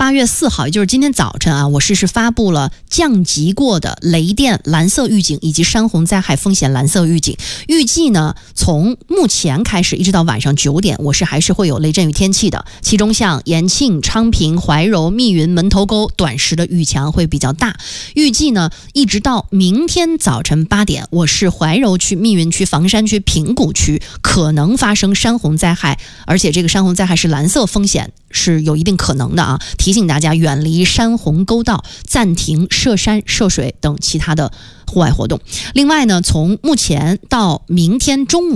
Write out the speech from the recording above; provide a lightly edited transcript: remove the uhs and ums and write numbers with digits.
8月4号，也就是今天早晨啊，我市是发布了降级过的雷电蓝色预警以及山洪灾害风险蓝色预警。预计呢，从目前开始一直到晚上9点，我市还是会有雷阵雨天气的。其中像延庆、昌平、怀柔、密云、门头沟短时的雨强会比较大。预计呢，一直到明天早晨8点，我市怀柔区、密云区、房山区、平谷区可能发生山洪灾害，而且这个山洪灾害是蓝色风险，是有一定可能的啊！提醒大家远离山洪沟道，暂停涉山涉水等其他的户外活动。另外呢，从目前到明天中午